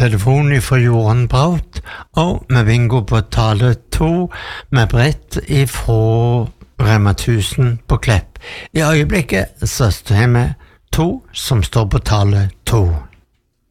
telefon fra Johan Braut, og vi bingo på tale 2 med Brett fra Rema 1000 på Klepp. I øyeblikket så står vi 2 som står på tale 2.